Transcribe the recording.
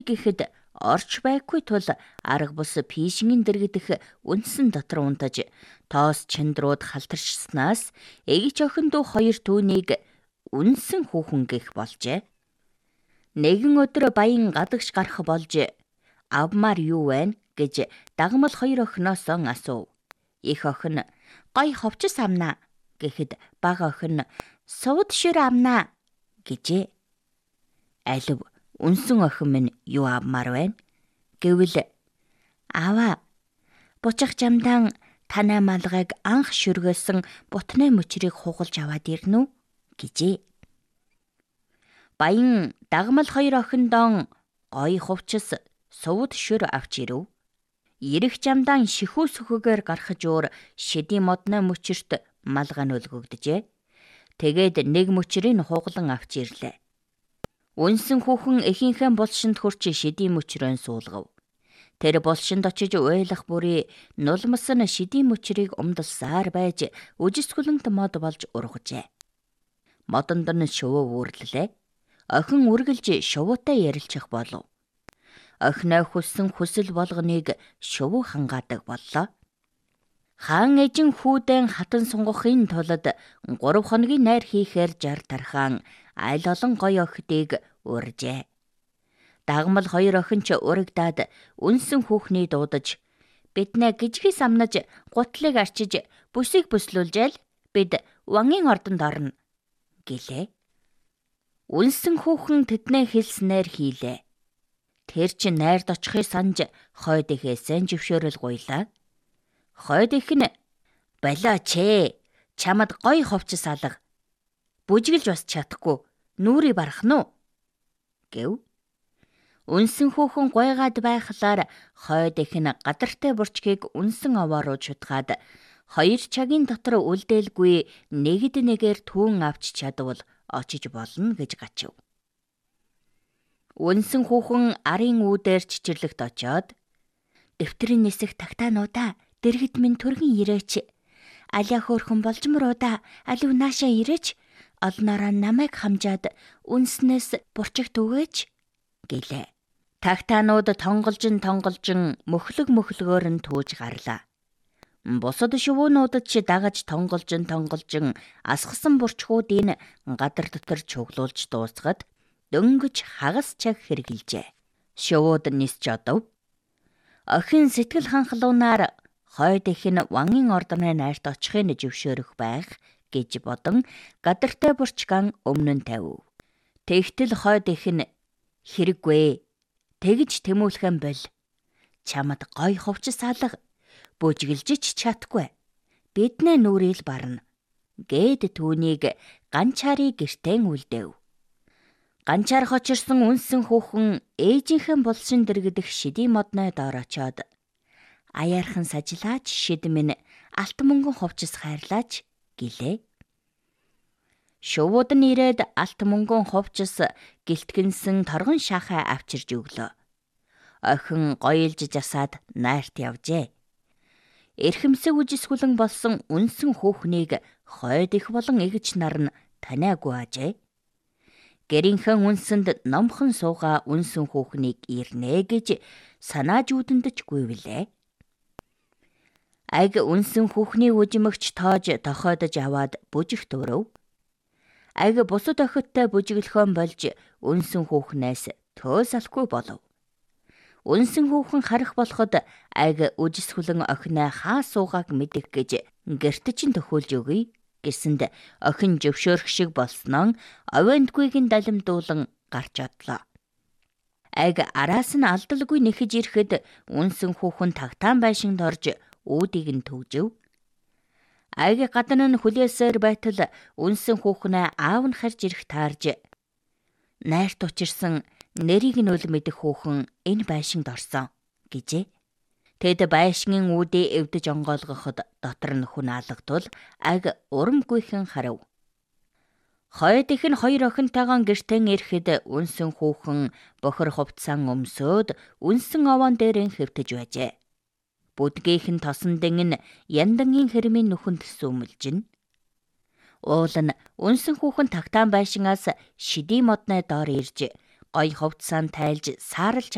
гэхэд орч байхгүй тул арга бус пишингийн дэргдэх үнсэн дотор унтаж тоос чиндрууд халтарчснаас эгч охин дүү хоёр түүнийг үнсэн хүүхэн гэх болжээ. Нэгэн өдөр баян гадагш гарах болж авмаар юу вэ гэж дагмал хоёр охиноос асуув. Их охин гой ховчс амнаа гэхэд бага охин сууд шир амнаа гэжээ. Алив үнсэн охин минь юу авмаар байна гэвэл аваа бучих жамдан танай малгайг анх шүргээсэн бутны мөчрийг хугалж аваад ирнэ үү гэжээ. Баян дагмал хоёр охиндон гой хувцас сууд шүр авч ирэв. Ирэх жамдан шихүү сүхэгээр гарахж уур шидийн модны мөчөрт малгай нь өлгөгдөжээ. Тэгээд нэг мөчрийг хугалан авч ирлээ. Үнсэн хүүхэн эхийнхээ булшинд хурч шидийн мөчрөө суулгав. Тэр булшинд очиж уйлах бүрий нулмсан шидийн мөчрийг умдалсаар байж үжисгүлэнт мод болж ургажээ. Модонд нь шувуу үүрлэлээ. Охин үргэлж шувуутай ярилчих болов. Охиноо хүссэн хүсэл болгоныг шувуу хангаадаг боллоо. Хаан эжин хүүдэн хатан сунгахын тулд 3 хоногийн найр хийхээр 60 тархаан аль олон гоё охидыг уржээ. Дагмал хоёр охин ч урагдаад үнсэн хүүхний дуудаж биднээ гижгээс амнаж гутлыг арчиж бүсийг бүслүүлжээл бид вангийн ордонд орно гэлээ. Үнсэн хүүхэн тэднээ хэлснээр хийлээ. Тэр чи найрд очихыг санаж хойд ихээсээ жившөөрөл гуйлаа. Хойд их нь болооч ээ чамд гой ховчс алга. Бүжгэлж бас чадахгүй нүрий барах нь уу гэв. Үнсэн хүүхэн гойгаад байхлаар хойд их нь гадартай бурчгийг үнсэн овоо руу чутгаад 2 цагийн дотор үлдээлгүй нэгд нэгээр түүн авч чадвал очиж болно гэж гачив. Үнсэн хүүхэн арын үүдээр чичирлэгт очоод дэвтрийн нисэх тагтаануудаа дэргэд минь төргөн ирээч. Аля хөөрхөн болжмруудаа алив наашаа ирээч. Олноороо намайг хамжаад үнснээс бурчигт өгөөч гэлээ. Тагтаанууд тонголжин мөхлөгөөр нь түүж гарлаа. Бусад шувуунуудад ч дагаж тонголжин асгасан бурчгуудын гадар дотор чуглуулж дуусгаад дөнгөж хагас чаг хэрглэжээ. Шувууд нисч одов. Охин сэтгэл ханхлуунаар хойд их нь вангийн ордны найрт очихыг жившөөрөх байх гэж бодон гадартай бурчгаан өмнө нь тавив. Тэгтэл хойд их нь хэрэггүй тэгж тэмүүлхэн бол чамд гой хувцас алга бүжгэлж ч чадахгүй биднээ нүрэл барна гэд түүнийг ганчаарыг гэртэн үлдээв. Ганчаар хочирсон үнсэн хүүхэн ээжийнхэн булшин дэргдэх шидийн модны доор очоод аяархан сажлаач шид минь алт мөнгөн хувцас хайрлаач гэлээ. Шувууд нь ирээд алт мөнгөн хувцас гэлтгэнсэн торгон шахаа авчирж өглөө. Охин гоёлж жасаад найрт явжээ. Эрхэмсэг үжисгүлэн болсон үнсэн хүүхнийг хойд их болон эгч нар нь таниагүй ажээ. Гэрийнхэн үнсэнд номхон суугаа үнсэн хүүхнийг ирнэ гэж санааж үдэндэж гуйвлээ. Аг үнсэн хүүхний үжимэгч тоож тохиодож аваад бүжигт өрөв. Аг бусад охидтой бүжиглөхөн болж үнсэн хүүхнээс төөс алхгүй болов. Үнсэн хүүхэн харах болоход аг үжисгүлэн охиноо хаа суугааг мэдэх гэж гэрт чинь төхөөлж өгье гэсэнд охин жившөөрөх шиг болсноо овондгүйг нь далимдуулан гарч одлоо. Аг араас нь алдалгүй нэхэж ирэхэд үнсэн хүүхэн тагтаан байшинд орж үүдийг нь төвжөв. Аг гадна нь хүлээсээр байтал үнсэн хүүхнээ аав нь харж ирэх таарж найрт учирсан нэрийг нь үл мэдэх хүүхэн энэ байшинд орсон гэжээ. Тэд байшингийн үүдээ эвдэж онгойлгоход дотор нь хүн алгадвал аг урамгүйхэн харав. Хойд их нь 2 охинтойгоо гэртэн ирэхэд үнсэн хүүхэн бохор хувцсан өмсөөд үнсэн овоон дээр хэвтэж байжээ. Бүдгийнхэн тосондын нь яндангийн хэрмийн нүхэнд сүмэлжин. Уул нь үнсэн хүүхэн тагтаан байшингаас шидийн модны доор ирж гой хувцсаан тайлж сааралж